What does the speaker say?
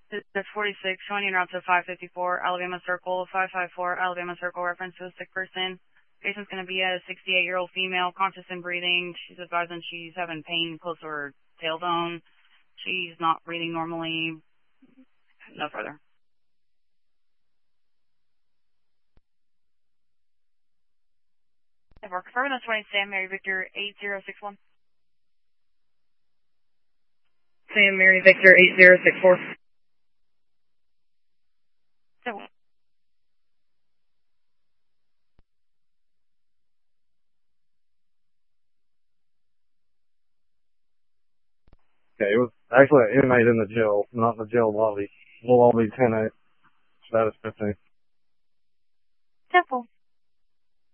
This is 46, showing you route to 554 Alabama Circle, 554 Alabama Circle, reference to a sick person. Patient's going to be a 68-year-old female, conscious and breathing. She's advising she's having pain close to her tailbone. She's not breathing normally. No further. If we're confirming, that's right, Sam Mary Victor 8061. Sam Mary Victor 8064. So, Okay, it was actually an inmate in the jail, not in the jail lobby. We'll all be 10-8, status 15. simple.